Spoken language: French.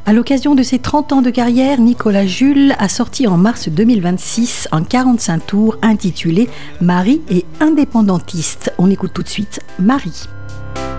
À l'occasion de ses 30 ans de carrière, Nicolas Jules a sorti en mars 2026 un 45 tours intitulé « Marie et indépendantiste ». On écoute tout de suite Marie.